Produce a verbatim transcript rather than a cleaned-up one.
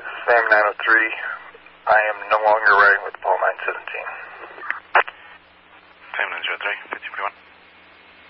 Sam nine oh three. I am no longer riding with Paul nine seventeen.